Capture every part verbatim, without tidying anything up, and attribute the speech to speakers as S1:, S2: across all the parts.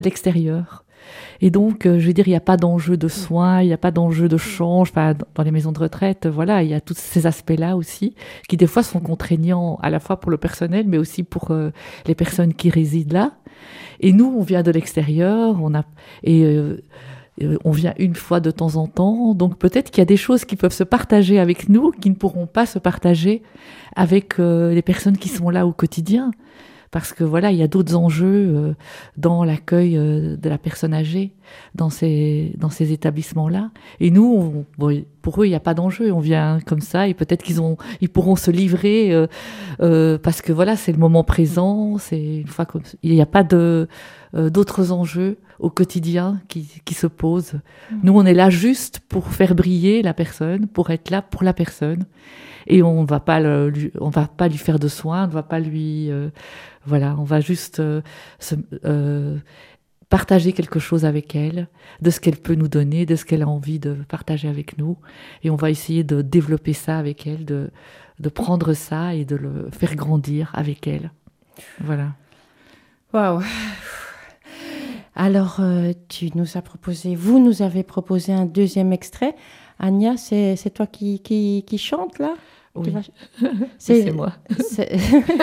S1: l'extérieur. Et donc, euh, je veux dire, il n'y a pas d'enjeu de soins, il n'y a pas d'enjeu de change. Enfin, dans les maisons de retraite, voilà, il y a tous ces aspects-là aussi, qui des fois sont contraignants à la fois pour le personnel, mais aussi pour euh, les personnes qui résident là. Et nous, on vient de l'extérieur, on a et euh, euh, on vient une fois de temps en temps. Donc peut-être qu'il y a des choses qui peuvent se partager avec nous, qui ne pourront pas se partager avec euh, les personnes qui sont là au quotidien. Parce que voilà, il y a d'autres enjeux euh, dans l'accueil euh, de la personne âgée, dans ces, dans ces établissements-là. Et nous, on, bon, pour eux, il n'y a pas d'enjeu. On vient comme ça et peut-être qu'ils ont, ils pourront se livrer euh, euh, parce que voilà, c'est le moment présent. C'est une fois comme il n'y a pas de euh, d'autres enjeux au quotidien qui, qui se posent. Mmh. Nous, on est là juste pour faire briller la personne, pour être là pour la personne. Et on va pas le, lui, on va pas lui faire de soins, on va pas lui, euh, voilà, on va juste euh, se, euh, partager quelque chose avec elle, de ce qu'elle peut nous donner, de ce qu'elle a envie de partager avec nous, et on va essayer de développer ça avec elle, de de prendre ça et de le faire grandir avec elle, voilà.
S2: Waouh. Alors, euh, tu nous as proposé, vous nous avez proposé un deuxième extrait. Anya, c'est, c'est toi qui, qui, qui chante là?
S1: Oui,
S2: vas...
S1: c'est, c'est moi.
S2: C'est...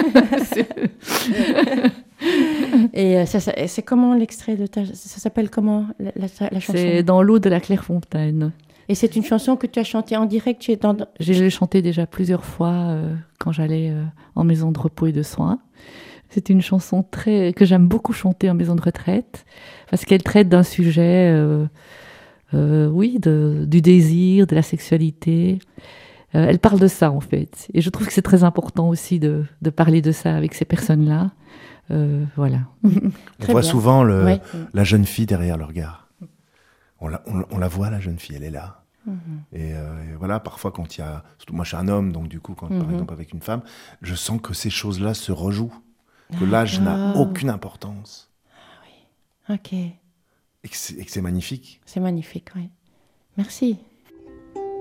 S2: Et ça, ça, c'est comment l'extrait de ta... Ça s'appelle comment la, la, la chanson?
S1: C'est Dans l'eau de la Clairefontaine.
S2: Et c'est une chanson que tu as chantée en direct? Tu es dans...
S1: J'ai chanté déjà plusieurs fois euh, quand j'allais euh, en maison de repos et de soins. C'est une chanson très, que j'aime beaucoup chanter en maison de retraite parce qu'elle traite d'un sujet, euh, euh, oui, de, du désir, de la sexualité. Euh, elle parle de ça en fait. Et je trouve que c'est très important aussi de, de parler de ça avec ces personnes-là. Euh, voilà.
S3: On voit
S2: bien.
S3: souvent le,
S2: ouais.
S3: la jeune fille derrière le regard. On la, on, on la voit, la jeune fille, elle est là. Mm-hmm. Et, euh, et voilà, parfois quand il y a... Surtout moi je suis un homme, donc du coup, quand mm-hmm. par exemple avec une femme, je sens que ces choses-là se rejouent. Que l'âge n'a aucune importance.
S2: Ah oui, ok.
S3: Et que c'est, et que c'est magnifique.
S2: C'est magnifique, oui. Merci.